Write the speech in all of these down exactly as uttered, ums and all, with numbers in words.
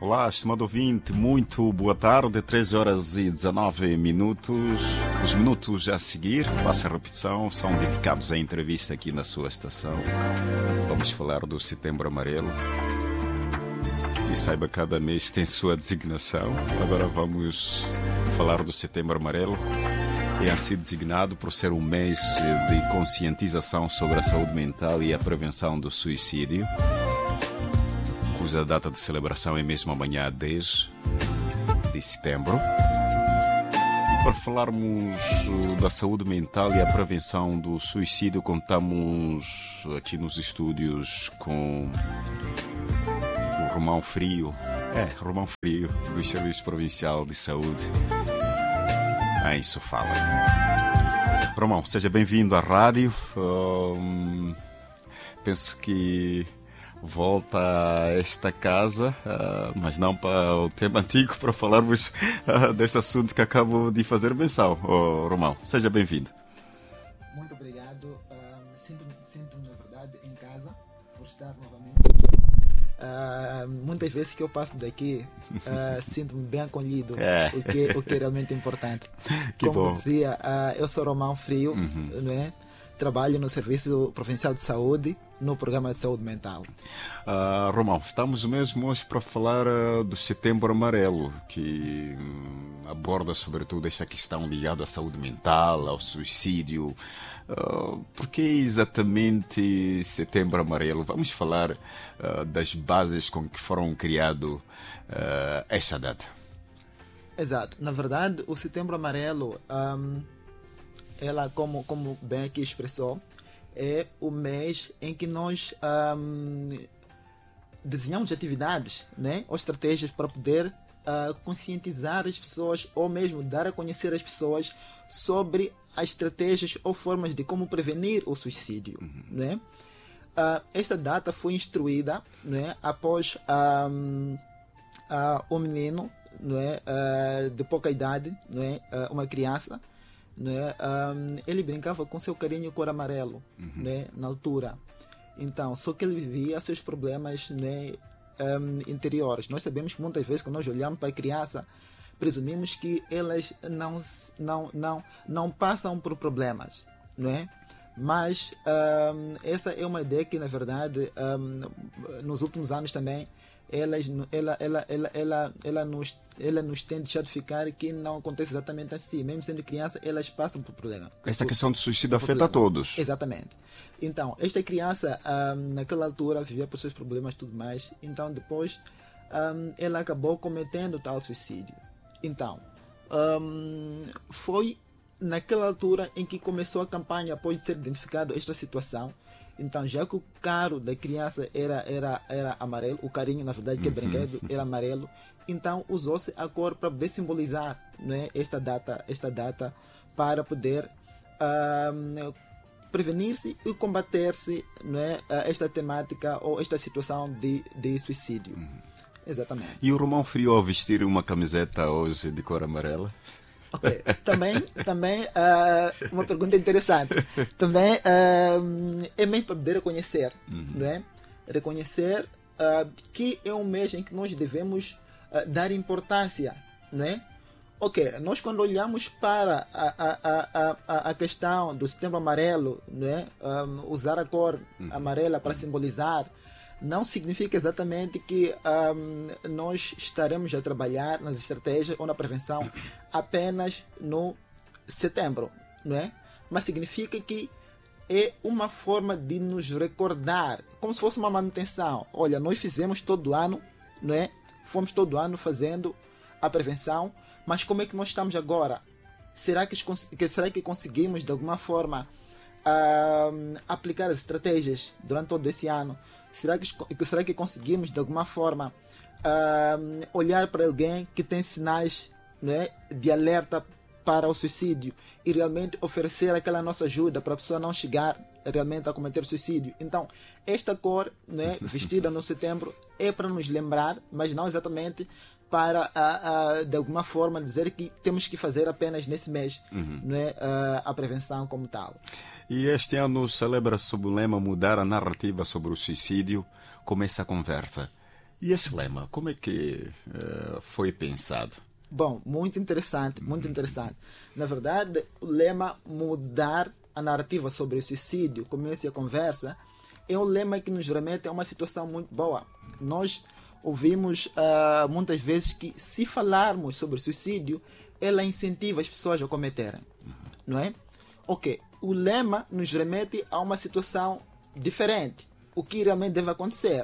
Olá, estimado ouvinte, muito boa tarde, treze horas e dezanove minutos. Os minutos a seguir, passa a repetição, são dedicados à entrevista aqui na sua estação. Vamos falar do Setembro Amarelo. E saiba, cada mês tem sua designação. Agora vamos falar do Setembro Amarelo. É assim designado por ser um mês de conscientização sobre a saúde mental e a prevenção do suicídio, cuja data de celebração é mesmo amanhã, dez de setembro. Para falarmos da saúde mental e a prevenção do suicídio, contamos aqui nos estúdios com o Romão Frio, é, Romão Frio, do Serviço Provincial de Saúde, em Sofala. Romão, seja bem-vindo à rádio. Um, penso que volta a esta casa, uh, mas não para o tema antigo, para falarmos uh, desse assunto que acabo de fazer menção. Oh, Romão, seja bem-vindo. Muito obrigado. Uh, sinto-me, sinto-me, na verdade, em casa, por estar novamente aqui. Uh, muitas vezes que eu passo daqui, uh, sinto-me bem acolhido, é. o, que, o que é realmente importante. Que Como bom. dizia, uh, eu sou Romão Frio, uhum. não é? Trabalho no Serviço Provincial de Saúde, no Programa de Saúde Mental. Uh, Romão, estamos mesmo hoje para falar uh, do Setembro Amarelo, que um, aborda sobretudo esta questão ligada à saúde mental, ao suicídio. Uh, por que exatamente Setembro Amarelo? Vamos falar uh, das bases com que foram criado uh, esta data. Exato. Na verdade, o Setembro Amarelo, um, ela, como, como bem aqui expressou, é o mês em que nós um, desenhamos atividades, né, ou estratégias para poder uh, conscientizar as pessoas ou mesmo dar a conhecer as pessoas sobre as estratégias ou formas de como prevenir o suicídio. Uhum. Né? Uh, esta data foi instruída, né, após um, uh, um menino, né, uh, de pouca idade, né, uh, uma criança, né, um, ele brincava com seu carinho cor amarelo, uhum. né, na altura. Então, só que ele vivia seus problemas, né, um, interiores. Nós sabemos que muitas vezes, quando nós olhamos para a criança, presumimos que elas não, não, não, não passam por problemas, não é? Mas um, essa é uma ideia que, na verdade, um, nos últimos anos também, elas, ela, ela, ela, ela, ela, nos, ela nos tem deixado ficar que não acontece exatamente assim. Mesmo sendo criança, elas passam por problema. Esta por, questão do suicídio afeta a todos. Exatamente. Então, esta criança, um, naquela altura, vivia por seus problemas e tudo mais. Então, depois, um, ela acabou cometendo tal suicídio. Então, um, foi naquela altura em que começou a campanha após ser identificado esta situação. Então, já que o caro da criança era, era, era amarelo, o carinho, na verdade, que é brinquedo, era amarelo, então usou-se a cor para poder simbolizar, né, esta data, esta data para poder um, prevenir-se e combater-se, né, esta temática ou esta situação de, de suicídio. Uhum. Exatamente. E o Romão Frio ao vestir uma camiseta hoje de cor amarela? Ok, também, também uh, uma pergunta interessante. Também uh, é mesmo para poder reconhecer, uhum. não é? Reconhecer uh, que é um mês em que nós devemos uh, dar importância, não é? Ok, nós quando olhamos para a, a, a, a questão do Setembro Amarelo, não é? Um, usar a cor uhum. amarela para uhum. simbolizar, não significa exatamente que um, nós estaremos a trabalhar nas estratégias ou na prevenção apenas no setembro, não é? Mas significa que é uma forma de nos recordar, como se fosse uma manutenção. Olha, nós fizemos todo ano, não é? Fomos todo ano fazendo a prevenção, mas como é que nós estamos agora? Será que, que, será que conseguimos de alguma forma uh, aplicar as estratégias durante todo esse ano? Será que, será que conseguimos de alguma forma uh, olhar para alguém que tem sinais, não é, de alerta para o suicídio e realmente oferecer aquela nossa ajuda para a pessoa não chegar realmente a cometer suicídio? Então, esta cor, né, vestida no setembro, é para nos lembrar, mas não exatamente para, uh, uh, de alguma forma, dizer que temos que fazer apenas nesse mês, uhum. né, uh, a prevenção como tal. E este ano celebra-se sob o lema Mudar a narrativa sobre o suicídio. Como essa conversa? E esse lema, como é que uh, foi pensado? Bom, muito interessante, muito interessante. Na verdade, o lema mudar a narrativa sobre o suicídio, comece a conversa, é um lema que nos remete a uma situação muito boa. Nós ouvimos uh, muitas vezes que se falarmos sobre suicídio, ela incentiva as pessoas a cometerem, não é? Ok, o lema nos remete a uma situação diferente. O que realmente deve acontecer?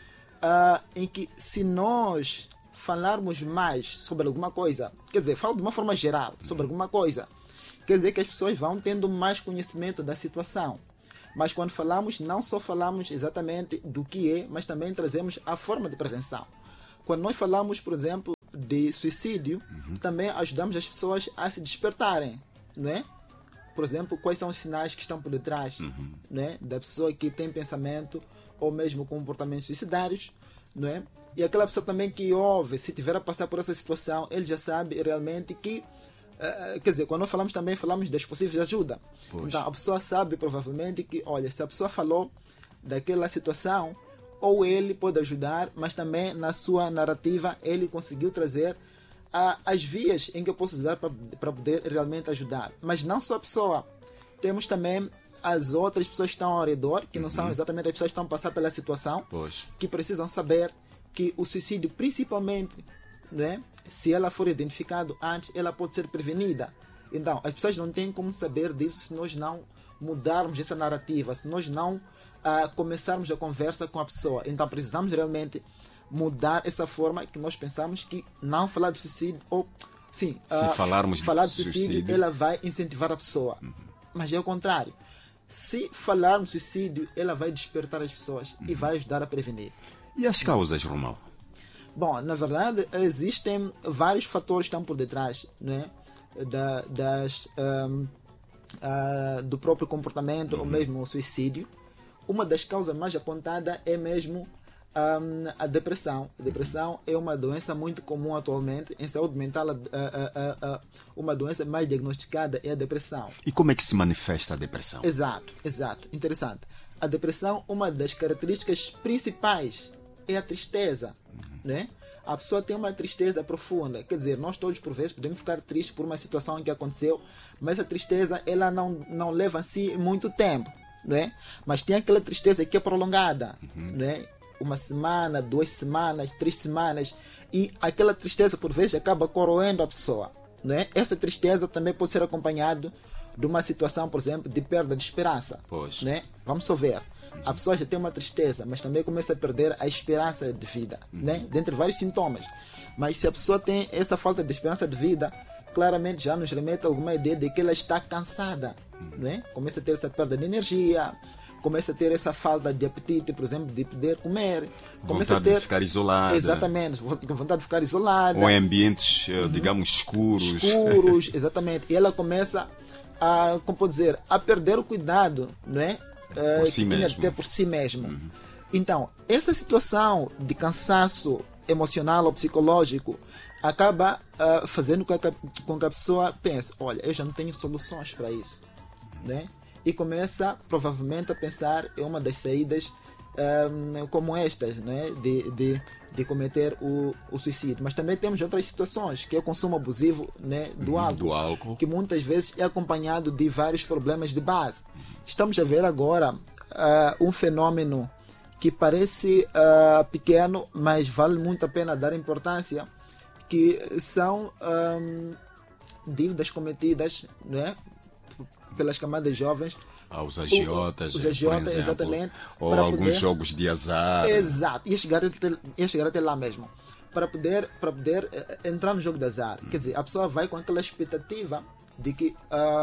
Uh, em que se nós falarmos mais sobre alguma coisa, quer dizer, falo de uma forma geral sobre alguma coisa, quer dizer que as pessoas vão tendo mais conhecimento da situação. Mas quando falamos, não só falamos exatamente do que é, mas também trazemos a forma de prevenção. Quando nós falamos, por exemplo, de suicídio, uhum. também ajudamos as pessoas a se despertarem, não é? Por exemplo, quais são os sinais que estão por detrás, uhum. não é? Da pessoa que tem pensamento ou mesmo comportamentos suicidários, não é? E aquela pessoa também que ouve, se tiver a passar por essa situação, ele já sabe realmente que, uh, quer dizer, quando nós falamos também, falamos das possíveis ajuda. Poxa. Então, a pessoa sabe provavelmente que, olha, se a pessoa falou daquela situação, ou ele pode ajudar, mas também na sua narrativa ele conseguiu trazer uh, as vias em que eu posso usar para poder realmente ajudar. Mas não só a pessoa, temos também as outras pessoas que estão ao redor, que não uhum. são exatamente as pessoas que estão a passar pela situação, Poxa. que precisam saber que o suicídio, principalmente, né, se ela for identificado antes, ela pode ser prevenida. Então, as pessoas não têm como saber disso se nós não mudarmos essa narrativa, se nós não uh, começarmos a conversa com a pessoa. Então, precisamos realmente mudar essa forma que nós pensamos que não falar de suicídio, ou sim, se uh, falarmos falar de de suicídio, suicídio, ela vai incentivar a pessoa. Uhum. Mas é o contrário. Se falarmos de suicídio, ela vai despertar as pessoas uhum. e vai ajudar a prevenir. E as causas, Romão? Bom, na verdade, existem vários fatores que estão por detrás, né, da, das, um, uh, do próprio comportamento uhum. ou mesmo o suicídio. Uma das causas mais apontadas é mesmo um, a depressão. A depressão uhum. é uma doença muito comum atualmente. Em saúde mental, uh, uh, uh, uh, uma doença mais diagnosticada é a depressão. E como é que se manifesta a depressão? Exato, exato. Interessante. A depressão, uma das características principais é a tristeza, uhum. né? A pessoa tem uma tristeza profunda, quer dizer, nós todos por vezes podemos ficar tristes por uma situação que aconteceu, mas a tristeza ela não, não leva a si muito tempo, né? Mas tem aquela tristeza que é prolongada, uhum. né? Uma semana, duas semanas, três semanas, e aquela tristeza por vezes acaba corroendo a pessoa, né? Essa tristeza também pode ser acompanhada de uma situação, por exemplo, de perda de esperança, pois. Né? Vamos só ver. A pessoa já tem uma tristeza, mas também começa a perder a esperança de vida, uhum. né? Dentre vários sintomas. Mas se a pessoa tem essa falta de esperança de vida, claramente já nos remete a alguma ideia de que ela está cansada, uhum. né? Começa a ter essa perda de energia, começa a ter essa falta de apetite, por exemplo, de poder comer. Começa vontade a ter... de ficar isolada. Exatamente, com vontade de ficar isolada. Ou em ambientes, uhum. digamos, escuros. Escuros, exatamente. E ela começa a, como pode dizer, a perder o cuidado, não é? Por si que tinha mesmo. de ter por si mesmo. Uhum. Então, essa situação de cansaço emocional ou psicológico acaba uh, fazendo com que, a, com que a pessoa pense, olha, eu já não tenho soluções para isso, né? E começa provavelmente a pensar em uma das saídas um, como estas, né? de, de, de cometer o, o suicídio. Mas também temos outras situações, que é o consumo abusivo, né? do, uhum, álcool, do álcool, que muitas vezes é acompanhado de vários problemas de base. Estamos a ver agora uh, um fenômeno que parece uh, pequeno, mas vale muito a pena dar importância, que são um, dívidas cometidas, né, pelas camadas jovens. Aos agiotas, os agiotas, exemplo, exatamente. Ou alguns poder... jogos de azar. Exato, ia chegar até, ia chegar até lá mesmo. Para poder, para poder uh, entrar no jogo de azar. Hum. Quer dizer, a pessoa vai com aquela expectativa de que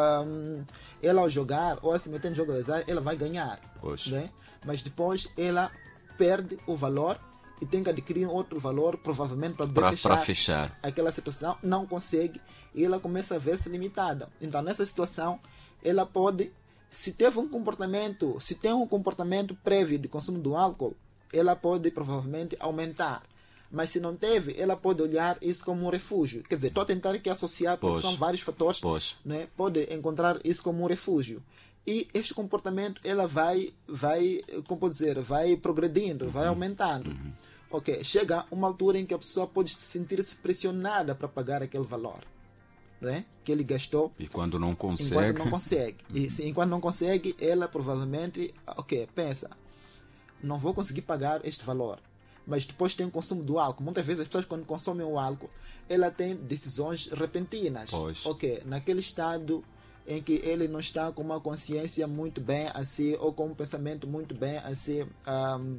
um, ela ao jogar ou a se meter no jogo de azar, ela vai ganhar, né? Mas depois ela perde o valor e tem que adquirir outro valor, provavelmente para poder fechar, fechar aquela situação, não consegue e ela começa a ver-se limitada. Então nessa situação ela pode, se teve um comportamento, se tem um comportamento prévio de consumo do álcool, ela pode provavelmente aumentar. Mas se não teve, ela pode olhar isso como um refúgio. Quer dizer, estou a tentar aqui associar, porque pois, são vários fatores, pois. Né? Pode encontrar isso como um refúgio. E este comportamento, ela vai, vai como pode dizer, vai progredindo, uhum. vai aumentando. Uhum. ok, chega uma altura em que a pessoa pode sentir-se pressionada para pagar aquele valor, não é? Que ele gastou. E quando não consegue. Enquanto não consegue. E se, enquanto não consegue, ela provavelmente, ok, pensa, não vou conseguir pagar este valor. Mas depois tem o consumo do álcool. Muitas vezes as pessoas, quando consomem o álcool, ela tem decisões repentinas. Pois. Ok, naquele estado em que ele não está com uma consciência muito bem assim, ou com um pensamento muito bem assim, um,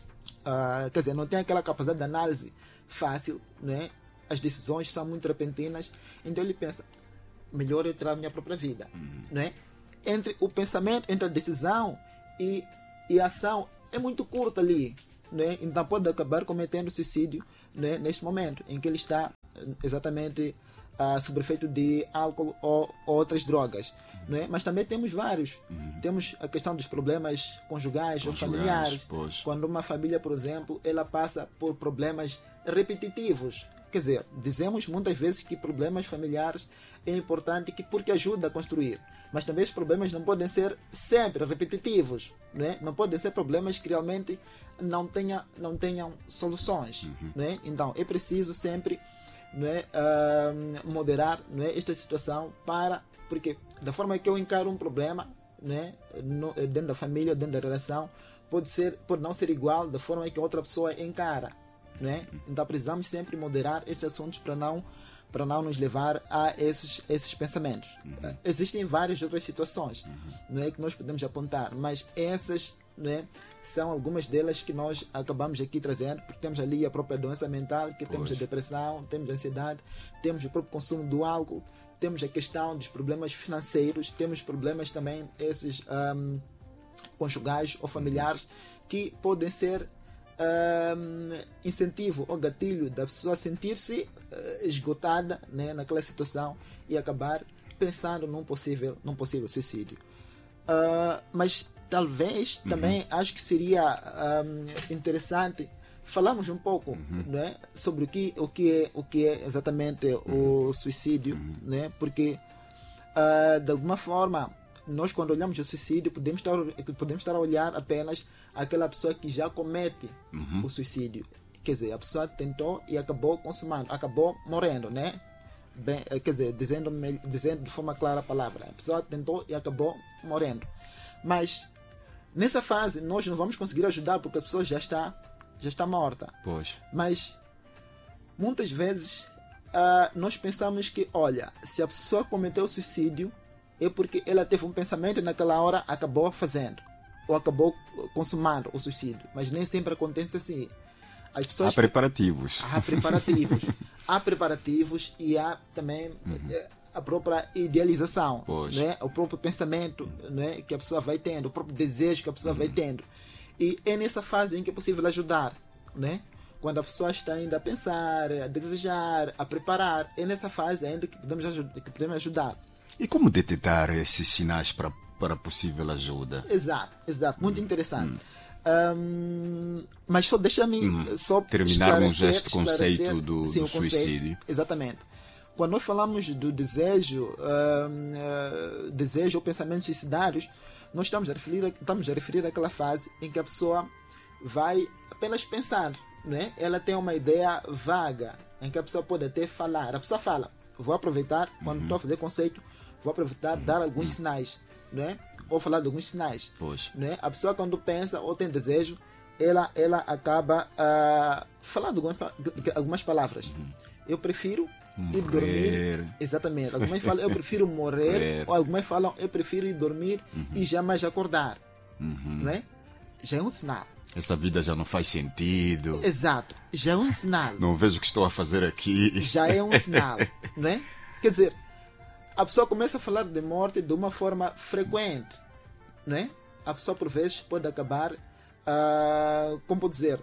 uh, quer dizer, não tem aquela capacidade de análise fácil, né? As decisões são muito repentinas, então ele pensa, melhor eu tirar a minha própria vida, uhum. né? Entre o pensamento, entre a decisão e, e a ação, é muito curto ali, né? Então pode acabar cometendo suicídio, né? Neste momento em que ele está exatamente uh, sob efeito de álcool ou, ou outras drogas, uhum. né? Mas também temos vários, uhum. temos a questão dos problemas conjugais, conjugais ou familiares, pois. Quando uma família, por exemplo, ela passa por problemas repetitivos. Quer dizer, dizemos muitas vezes que problemas familiares é importante que, porque ajuda a construir. Mas também os problemas não podem ser sempre repetitivos. Não é? Não podem ser problemas que realmente não, tenha, não tenham soluções. Uhum. Não é? Então, é preciso sempre não é, uh, moderar não é, esta situação para... Porque da forma que eu encaro um problema não é, no, dentro da família, dentro da relação, pode, ser, pode não ser igual da forma que a outra pessoa encara. Não é? Então precisamos sempre moderar esses assuntos para não, para não nos levar a esses, esses pensamentos. Uhum. Existem várias outras situações uhum. não é, que nós podemos apontar, mas essas não é, são algumas delas que nós acabamos aqui trazendo, porque temos ali a própria doença mental, que temos pois. a depressão, temos a ansiedade, temos o próprio consumo do álcool, temos a questão dos problemas financeiros, temos problemas também esses um, conjugais ou familiares uhum. que podem ser Um, incentivo ou gatilho da pessoa sentir-se uh, esgotada né, naquela situação e acabar pensando num possível, num possível suicídio. Uh, mas talvez uhum. também acho que seria um, interessante falarmos um pouco uhum. né, sobre o que, o, que é, o que é exatamente uhum. o suicídio, uhum. né, porque uh, de alguma forma nós, quando olhamos o suicídio, podemos estar, podemos estar a olhar apenas aquela pessoa que já comete uhum. o suicídio. Quer dizer, a pessoa tentou e acabou consumando, acabou morrendo, né? Bem, quer dizer, dizendo, dizendo de forma clara a palavra. A pessoa tentou e acabou morrendo. Mas, nessa fase, nós não vamos conseguir ajudar porque a pessoa já está, já está morta. Pois. Mas, muitas vezes, uh, nós pensamos que, olha, se a pessoa cometeu o suicídio, é porque ela teve um pensamento e naquela hora acabou fazendo ou acabou consumando o suicídio, mas nem sempre acontece assim. As pessoas há que... preparativos há preparativos há preparativos e há também uhum. a própria idealização, né? O próprio pensamento, né? Que a pessoa vai tendo, o próprio desejo que a pessoa uhum. vai tendo, e é nessa fase em que é possível ajudar, né? Quando a pessoa está ainda a pensar, a desejar, a preparar, é nessa fase ainda que podemos ajudar, que podemos ajudar. E como detectar esses sinais para, para possível ajuda? Exato, exato. Muito hum, interessante. Hum. Um, mas só deixa-me hum. só terminarmos este conceito do, sim, do suicídio. Conceito, exatamente. Quando nós falamos do desejo, um, uh, desejo ou pensamentos suicidários, nós estamos a referir, estamos a referir àquela fase em que a pessoa vai apenas pensar, né? Ela tem uma ideia vaga, em que a pessoa pode até falar. A pessoa fala, vou aproveitar, quando uhum. estou a fazer conceito, vou aproveitar, dar alguns uhum. sinais, né? Ou falar de alguns sinais. Pois. Né? A pessoa, quando pensa ou tem desejo, ela, ela acaba uh, falando algumas, algumas palavras. Uhum. Eu prefiro morrer. ir dormir. Exatamente. Algumas falam, eu prefiro morrer, morrer. Ou algumas falam, eu prefiro ir dormir uhum. e jamais acordar. Uhum. Né? Já é um sinal. Essa vida já não faz sentido. Exato. Já é um sinal. Não vejo o que estou a fazer aqui. Já é um sinal. Né? Quer dizer, a pessoa começa a falar de morte de uma forma frequente, né? A pessoa por vezes pode acabar, uh, como pode dizer,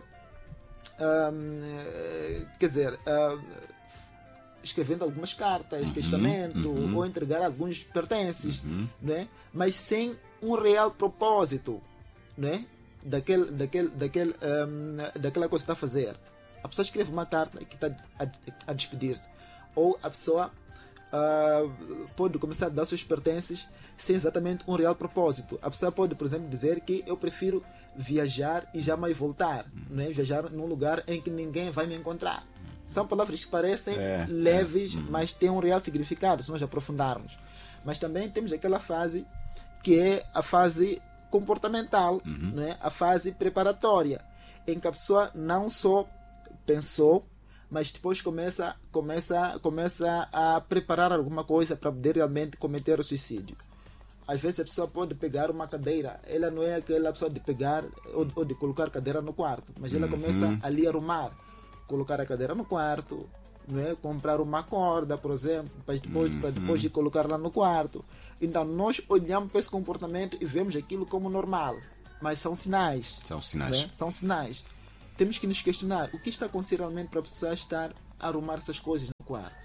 uh, quer dizer, uh, escrevendo algumas cartas, uhum, testamento, uhum. ou entregar alguns pertences, uhum. né? Mas sem um real propósito, né? Daquele, daquele, daquele, um, daquela coisa que está a fazer. A pessoa escreve uma carta que está a, a despedir-se, ou a pessoa Uh, pode começar a dar seus pertences sem exatamente um real propósito. A pessoa pode, por exemplo, dizer que eu prefiro viajar e jamais voltar, né? Viajar num lugar em que ninguém vai me encontrar. São palavras que parecem é, leves, é. mas têm um real significado se nós aprofundarmos. Mas também temos aquela fase que é a fase comportamental, uhum. né? A fase preparatória, em que a pessoa não só pensou, mas depois começa, começa, começa a preparar alguma coisa para poder realmente cometer o suicídio. Às vezes a pessoa pode pegar uma cadeira, ela não é aquela pessoa de pegar ou, ou de colocar a cadeira no quarto, mas ela uhum. começa ali a arrumar, colocar a cadeira no quarto, não é? Comprar uma corda, por exemplo, para depois, uhum. para depois de colocar lá no quarto. Então nós olhamos para esse comportamento e vemos aquilo como normal, mas são sinais. São sinais. Né? São sinais. Temos que nos questionar o que está acontecendo realmente para a pessoa estar a arrumar essas coisas no quarto.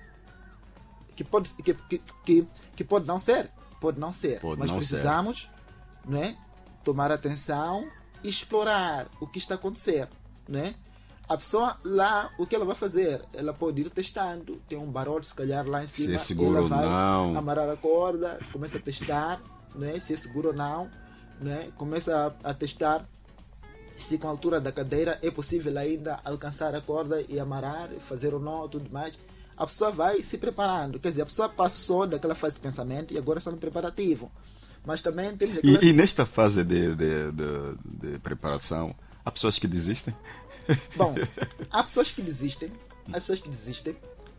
Que pode, que, que, que, que pode não ser, pode não ser, pode mas não precisamos ser. Né, tomar atenção e explorar o que está acontecendo. Né? A pessoa lá, o que ela vai fazer? Ela pode ir testando, tem um barulho se calhar lá em cima, se é seguro ela vai ou não. amarrar a corda, começa a testar, né, se é seguro ou não, né, começa a, a testar se com a altura da cadeira é possível ainda alcançar a corda e amarrar, fazer o nó, tudo mais. A pessoa vai se preparando, quer dizer, a pessoa passou daquela fase de pensamento e agora está no preparativo. Mas também temos aquelas... e, e nesta fase de, de, de, de preparação, há pessoas que desistem? Bom, há pessoas que desistem, há pessoas que desistem,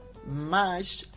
mas,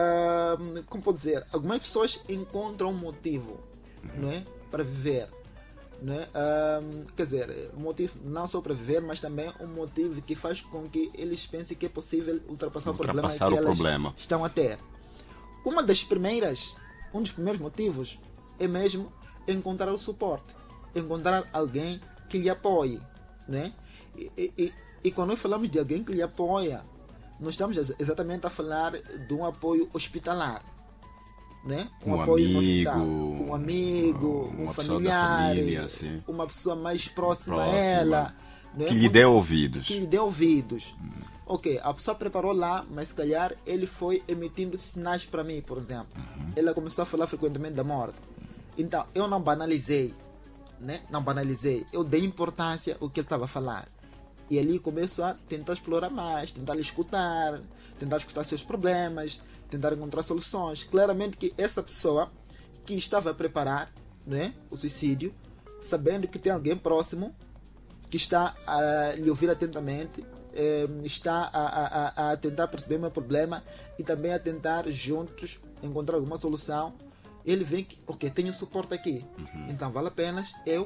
uh, como pode dizer, algumas pessoas encontram um motivo, não é, para viver. Né? Um, quer dizer, um motivo não só para viver, mas também um motivo que faz com que eles pensem que é possível ultrapassar, ultrapassar o problema que o elas problema. estão a ter. Uma das primeiras, um dos primeiros motivos é mesmo encontrar o suporte, encontrar alguém que lhe apoie, né? E, e, e quando nós falamos de alguém que lhe apoia, nós estamos exatamente a falar de um apoio hospitalar. Né? Um, um apoio amigo, no hospital, um amigo, uma um pessoa familiar, da família, sim. uma pessoa mais próxima, próxima a ela, né? que lhe dê ouvidos. Que lhe dê ouvidos. Hum. Ok, a pessoa preparou lá, mas se calhar ele foi emitindo sinais para mim, por exemplo. Uhum. Ela começou a falar frequentemente da morte. Então, eu não banalizei, né? Não banalizei. Eu dei importância ao que ele estava a falar. E ali começo a tentar explorar mais, tentar lhe escutar, tentar escutar seus problemas, tentar encontrar soluções. Claramente que essa pessoa que estava a preparar, né, o suicídio, sabendo que tem alguém próximo que está a lhe ouvir atentamente, eh, está a, a, a tentar perceber o meu problema e também a tentar juntos encontrar alguma solução, ele vê que, ok, tenho suporte aqui, uhum. Então vale a pena eu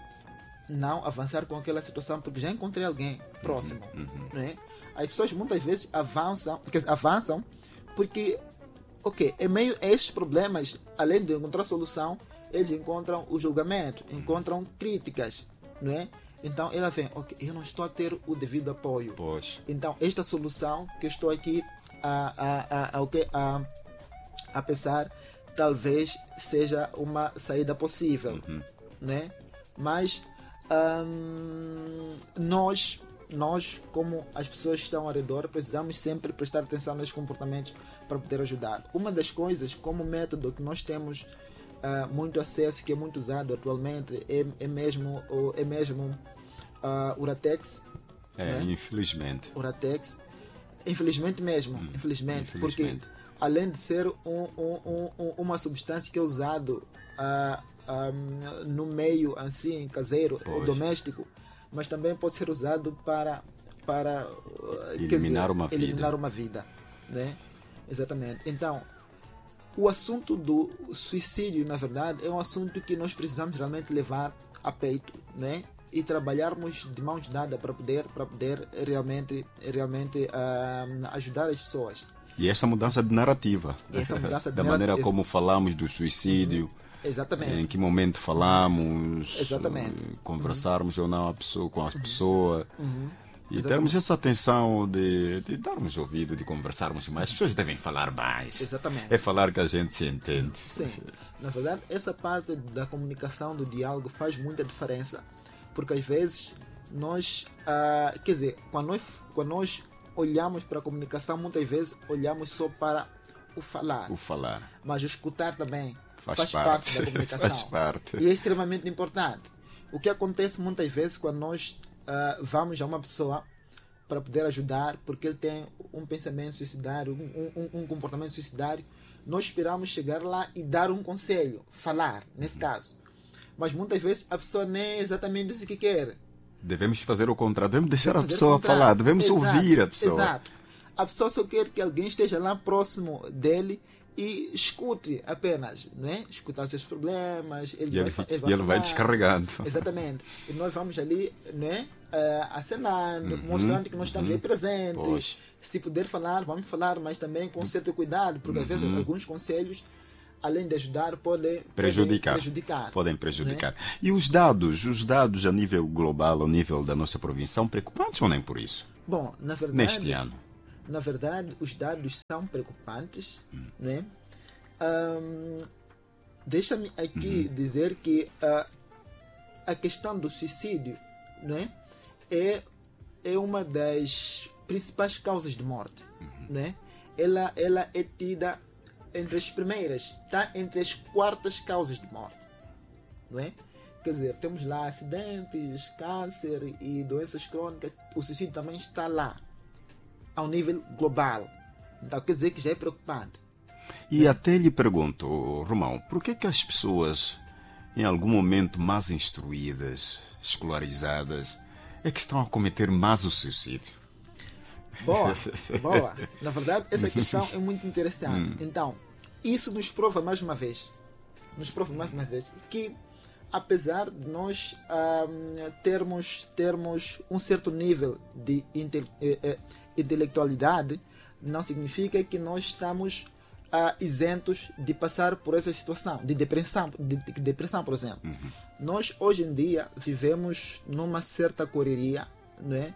não avançar com aquela situação porque já encontrei alguém próximo, uhum. Né? As pessoas muitas vezes avançam, porque avançam porque, ok, em meio a esses problemas, além de encontrar solução, eles encontram o julgamento, encontram críticas, não é? Então ela vem, ok, eu não estou a ter o devido apoio. Pois. Então esta solução que eu estou aqui a, a, a, a, a, a pensar, talvez seja uma saída possível, uhum. Né? Mas hum, nós... Nós, como as pessoas que estão ao redor, precisamos sempre prestar atenção nos comportamentos para poder ajudar. Uma das coisas, como método que nós temos uh, muito acesso, que é muito usado atualmente, é, é mesmo, é mesmo uh, o Uratex. É, né? Infelizmente. Uratex. Infelizmente mesmo. Hum, infelizmente, infelizmente. Porque além de ser um, um, um, uma substância que é usado uh, um, no meio assim, caseiro pois. Ou doméstico, mas também pode ser usado para, para eliminar, dizer, uma, eliminar vida. uma vida. Né? Exatamente. Então, o assunto do suicídio, na verdade, é um assunto que nós precisamos realmente levar a peito, né? E trabalharmos de mãos dadas para poder, para poder realmente, realmente uh, ajudar as pessoas. E essa mudança de narrativa. Essa mudança de da narrativa. maneira como falamos do suicídio. Uhum. Exatamente. Em que momento falamos, exatamente. Conversarmos uhum. ou não a pessoa, com a uhum. pessoa. Uhum. E termos essa atenção de, de darmos ouvido, de conversarmos mais. As pessoas devem falar mais. Exatamente. É falar que a gente se entende. Sim. Na verdade, essa parte da comunicação, do diálogo, faz muita diferença. Porque às vezes nós, ah, quer dizer, quando nós, quando nós olhamos para a comunicação, muitas vezes olhamos só para o falar. O falar. Mas o escutar também. Faz, faz parte. parte da comunicação. Faz parte. E é extremamente importante. O que acontece muitas vezes quando nós uh, vamos a uma pessoa para poder ajudar, porque ele tem um pensamento suicidário, um, um, um comportamento suicidário, nós esperamos chegar lá e dar um conselho, falar, nesse caso. Mas muitas vezes a pessoa nem é exatamente isso que quer. Devemos fazer o contrário, devemos deixar Devemos a pessoa falar, devemos exato, ouvir a pessoa. Exato. A pessoa só quer que alguém esteja lá próximo dele e escute apenas, não é? Escutar seus problemas. Ele e ele vai, vai, ele vai, e ele vai descarregando. Exatamente. E nós vamos ali, não é? Uh, acenando, uhum, mostrando que nós estamos uhum. aí presentes. Pois. Se puder falar, vamos falar, mas também com certo cuidado, porque às vezes uhum. alguns conselhos, além de ajudar, podem prejudicar. Podem prejudicar. Podem prejudicar. Né? E os dados, os dados a nível global, ao nível da nossa província, são preocupantes ou nem por isso? Bom, na verdade, neste ano. Na verdade, os dados são preocupantes, hum. né? Um, deixa-me aqui uhum. dizer que uh, a questão do suicídio, né, é, é uma das principais causas de morte. Uhum. Né? Ela, ela é tida entre as primeiras, está entre as quartas causas de morte. Não é? Quer dizer, temos lá acidentes, câncer e doenças crônicas. O suicídio também está lá, ao nível global. Então quer dizer que já é preocupante. E é. até lhe pergunto, Romão, por que que as pessoas, em algum momento mais instruídas, escolarizadas, é que estão a cometer mais o suicídio? Boa, boa. Na verdade, essa questão é muito interessante. Hum. Então, isso nos prova mais uma vez, nos prova mais uma vez que, apesar de nós um, termos, termos um certo nível de inte, eh, eh, intelectualidade, não significa que nós estamos uh, isentos de passar por essa situação de depressão, de, de depressão, por exemplo. Uhum. Nós, hoje em dia, vivemos numa certa correria, não é?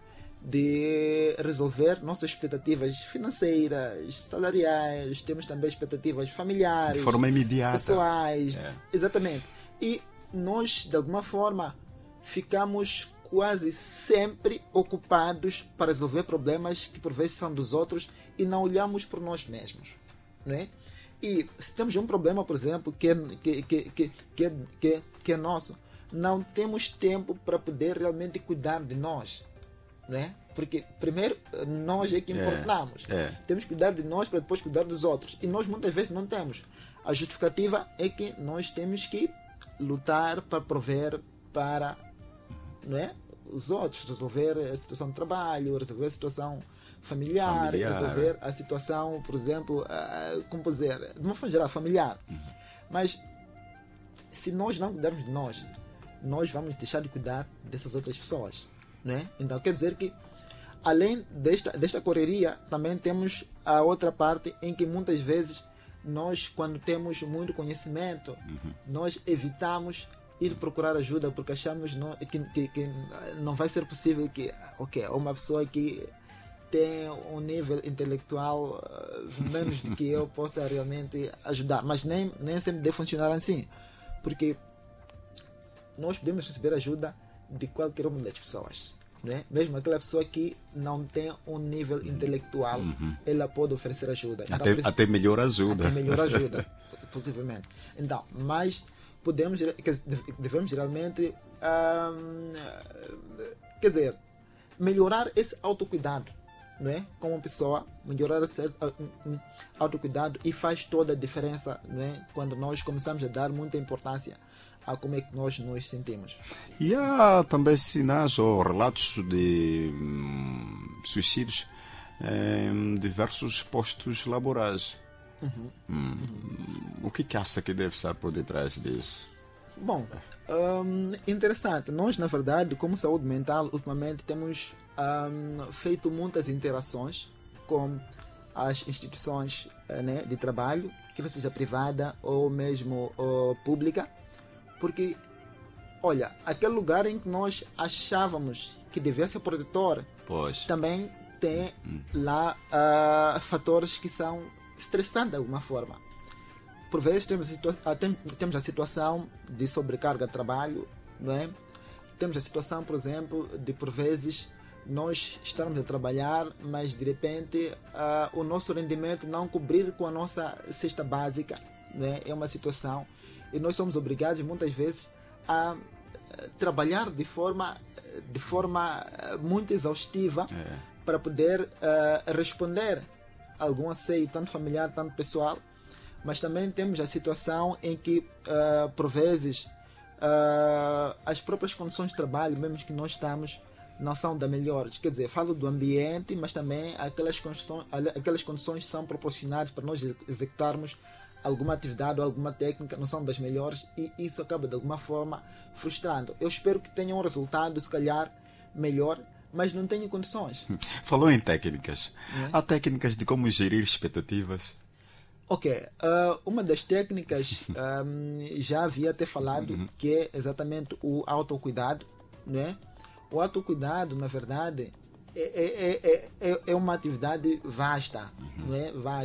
De resolver nossas expectativas financeiras, salariais, temos também expectativas familiares, de forma imediata, pessoais, é. Exatamente. E nós, de alguma forma, ficamos quase sempre ocupados para resolver problemas que por vezes são dos outros e não olhamos por nós mesmos, né? E se temos um problema, por exemplo, que é, que, que, que, que, que, que é nosso, não temos tempo para poder realmente cuidar de nós. Né? Porque primeiro nós é que importamos. É, é. Temos que cuidar de nós para depois cuidar dos outros. E nós muitas vezes não temos. A justificativa é que nós temos que lutar para prover para, não é, os outros, resolver a situação de trabalho, resolver a situação familiar, familiar. resolver a situação, por exemplo, uh, como dizer, de uma forma geral, familiar. Uhum. Mas se nós não cuidarmos de nós, nós vamos deixar de cuidar dessas outras pessoas. Né? Então quer dizer que além desta, desta correria também temos a outra parte em que muitas vezes nós, quando temos muito conhecimento, uhum. nós evitamos ir procurar ajuda porque achamos não, que, que, que não vai ser possível que okay, uma pessoa que tem um nível intelectual uh, menos do que eu possa realmente ajudar, mas nem, nem sempre deve funcionar assim, porque nós podemos receber ajuda de qualquer uma das pessoas, né? Mesmo aquela pessoa que não tem um nível intelectual, uhum. ela pode oferecer ajuda. Então, até, até melhor ajuda. Até melhor ajuda, possivelmente. Então, mas podemos, devemos geralmente, hum, quer dizer, melhorar esse autocuidado, não é? Como pessoa, melhorar esse autocuidado e faz toda a diferença, não é? Quando nós começamos a dar muita importância a como é que nós nos sentimos. E há também sinais ou relatos de hum, suicídios em diversos postos laborais. Uhum. Hum. Uhum. O que, que acha que deve estar por detrás disso? Bom, hum, interessante. Nós, na verdade, como saúde mental, ultimamente temos hum, feito muitas interações com as instituições, né, de trabalho, que seja privada ou mesmo ou pública, porque, olha, aquele lugar em que nós achávamos que devia ser protetor, pois. Também tem hum. lá uh, fatores que são estressantes de alguma forma. Por vezes temos a, situa- tem, temos a situação de sobrecarga de trabalho, não é? Temos a situação, por exemplo, de por vezes nós estamos a trabalhar, mas de repente uh, o nosso rendimento não cobrir com a nossa cesta básica, não é? É uma situação. E nós somos obrigados muitas vezes a trabalhar de forma, de forma muito exaustiva É. para poder uh, responder a algum asseio, tanto familiar, tanto pessoal. Mas também temos a situação em que, uh, por vezes, uh, as próprias condições de trabalho, mesmo que nós estamos, não são das melhores. Quer dizer, falo do ambiente, mas também aquelas condições, aquelas condições que são proporcionadas para nós executarmos alguma atividade ou alguma técnica não são das melhores, e isso acaba de alguma forma frustrando. Eu espero que tenha um resultado, se calhar, melhor, mas não tenho condições. Falou em técnicas. É. Há técnicas de como gerir expectativas? Ok, uh, uma das técnicas um, já havia até falado, uhum. que é exatamente o autocuidado, né? O autocuidado, na verdade, é, é, é, é, é uma atividade vasta, uhum. né? Vasta.